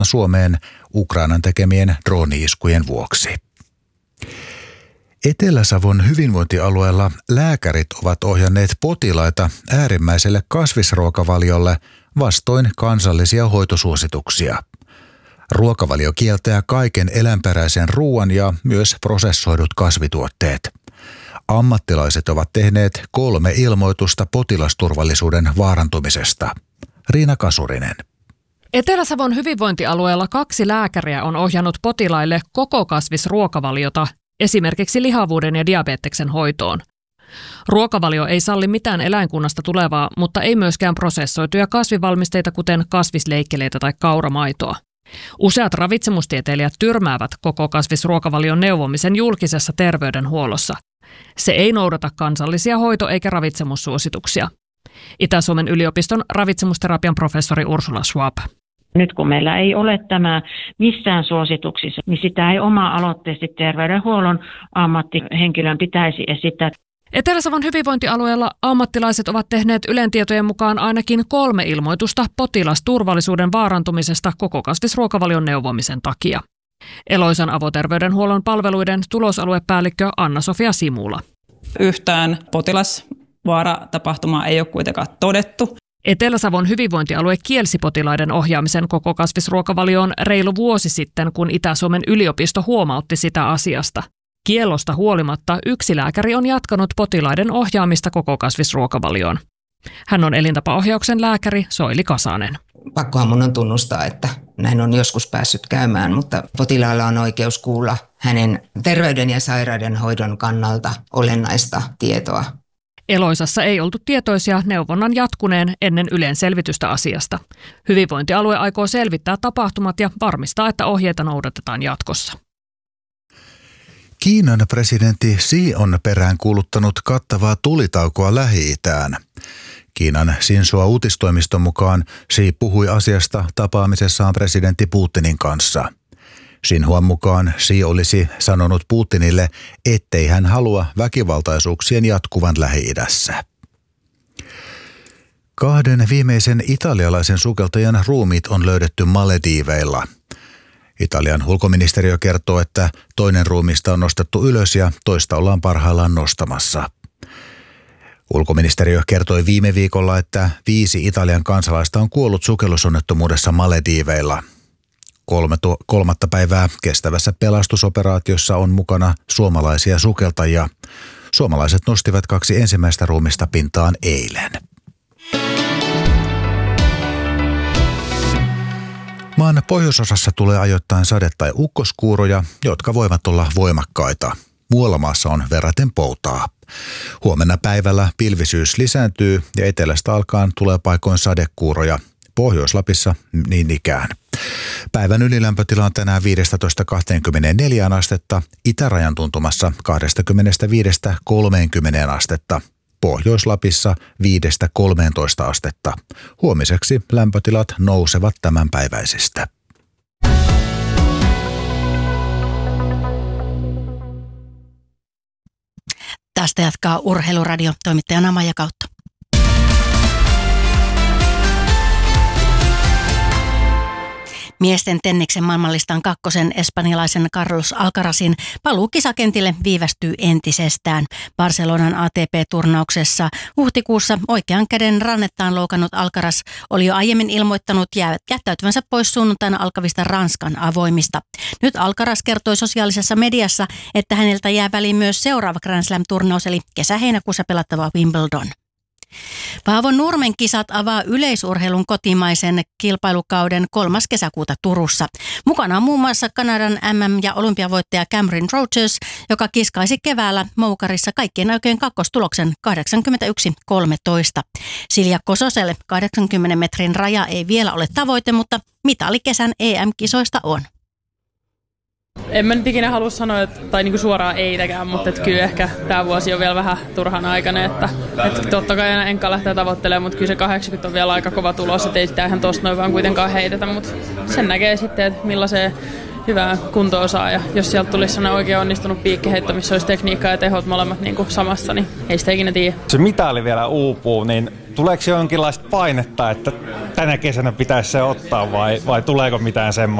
Suomeen Ukrainan tekemien drooni-iskujen vuoksi. Etelä-Savon hyvinvointialueella lääkärit ovat ohjanneet potilaita äärimmäiselle kasvisruokavaliolle vastoin kansallisia hoitosuosituksia. Ruokavalio kieltää kaiken eläinperäisen ruoan ja myös prosessoidut kasvituotteet. Ammattilaiset ovat tehneet 3 ilmoitusta potilasturvallisuuden vaarantumisesta. Riina Kasurinen. Etelä-Savon hyvinvointialueella 2 lääkäriä on ohjannut potilaille koko kasvisruokavaliota, esimerkiksi lihavuuden ja diabeteksen hoitoon. Ruokavalio ei salli mitään eläinkunnasta tulevaa, mutta ei myöskään prosessoituja kasvivalmisteita, kuten kasvisleikkeleitä tai kauramaitoa. Useat ravitsemustieteilijät tyrmäävät koko kasvisruokavalion neuvomisen julkisessa terveydenhuollossa. Se ei noudata kansallisia hoito- eikä ravitsemussuosituksia. Itä-Suomen yliopiston ravitsemusterapian professori Ursula Schwab. Nyt kun meillä ei ole tämä missään suosituksissa, niin sitä ei oma-aloitteisesti terveydenhuollon ammattihenkilön pitäisi esittää. Etelä-Savon hyvinvointialueella ammattilaiset ovat tehneet Ylen tietojen mukaan ainakin 3 ilmoitusta potilasturvallisuuden vaarantumisesta koko kasvisruokavalion neuvomisen takia. Eloisan avoterveydenhuollon palveluiden tulosaluepäällikkö Anna-Sofia Simula. Yhtään potilasvaaratapahtumaa ei ole kuitenkaan todettu. Etelä-Savon hyvinvointialue kielsi potilaiden ohjaamisen koko kasvisruokavalioon reilu vuosi sitten, kun Itä-Suomen yliopisto huomautti sitä asiasta. Kiellosta huolimatta yksi lääkäri on jatkanut potilaiden ohjaamista koko kasvisruokavalioon. Hän on elintapaohjauksen lääkäri Soili Kasanen. Pakkohan mun on tunnustaa, että näin on joskus päässyt käymään, mutta potilaalla on oikeus kuulla hänen terveyden ja sairaudenhoidon kannalta olennaista tietoa. Eloisassa ei oltu tietoisia neuvonnan jatkuneen ennen Ylen selvitystä asiasta. Hyvinvointialue aikoo selvittää tapahtumat ja varmistaa, että ohjeita noudatetaan jatkossa. Kiinan presidentti Xi on peräänkuuluttanut kattavaa tulitaukoa Lähi-itään. Kiinan Xinhua-uutistoimiston mukaan Xi puhui asiasta tapaamisessaan presidentti Putinin kanssa. Xinhuan mukaan Xi olisi sanonut Putinille, ettei hän halua väkivaltaisuuksien jatkuvan Lähi-idässä. 2 viimeisen italialaisen sukeltajan ruumiit on löydetty Malediiveilla. Italian ulkoministeriö kertoo, että toinen ruumista on nostettu ylös ja toista ollaan parhaillaan nostamassa. Ulkoministeriö kertoi viime viikolla, että 5 Italian kansalaista on kuollut sukellusonnettomuudessa Malediiveilla. 3. päivää kestävässä pelastusoperaatiossa on mukana suomalaisia sukeltajia. Suomalaiset nostivat 2 ensimmäistä ruumista pintaan eilen. Maan pohjoisosassa tulee ajoittain sade- tai ukkoskuuroja, jotka voivat olla voimakkaita. Muualla maassa on verraten poutaa. Huomenna päivällä pilvisyys lisääntyy ja etelästä alkaen tulee paikoin sadekuuroja. Pohjois-Lapissa niin ikään. Päivän ylilämpötila on tänään 15-24 astetta, itärajan tuntumassa 25-30 astetta. Pohjois-Lapissa 5-13 astetta. Huomiseksi lämpötilat nousevat tämänpäiväisistä. Tästä jatkaa Urheiluradio toimittajana Maija Kautto. Miesten tenniksen maailmanlistan 2. espanjalaisen Carlos Alcarazin paluu kisakentille viivästyy entisestään. Barcelonan ATP-turnauksessa huhtikuussa oikean käden rannettaan loukannut Alcaraz oli jo aiemmin ilmoittanut jättäytyvänsä pois sunnuntaina alkavista Ranskan avoimista. Nyt Alcaraz kertoi sosiaalisessa mediassa, että häneltä jää väliin myös seuraava Grand Slam-turnaus eli kesä-heinäkuussa pelattava Wimbledon. Paavo Nurmen kisat avaa yleisurheilun kotimaisen kilpailukauden 3. kesäkuuta Turussa. Mukana on muun muassa Kanadan MM- ja olympiavoittaja Cameron Rogers, joka kiskaisi keväällä Moukarissa kaikkien aikojen kakkostuloksen 81.13. Silja Kososelle 80 metrin raja ei vielä ole tavoite, mutta mitali kesän EM-kisoista on. En mä nyt ikinä halua sanoa, tai niinku suoraan eitäkään, mutta kyllä ehkä tämä vuosi on vielä vähän turhan aikainen. Että totta kai enkä lähteä tavoittelemaan, mutta kyllä se 80 on vielä aika kova tulos, että ei sitä ihan tosta noin vaan kuitenkaan heitetä. Mutta sen näkee sitten, että millaiseen hyvää kunto-osaa. Ja jos sieltä tulisi sellainen oikein onnistunut piikkiheitto, missä olisi tekniikkaa ja tehot molemmat niin kuin samassa, niin ei sitä ikinä tiedä. Se mitali vielä uupuu, niin tuleeko jonkinlaista painetta, että tänä kesänä pitäisi se ottaa vai tuleeko mitään semmoista?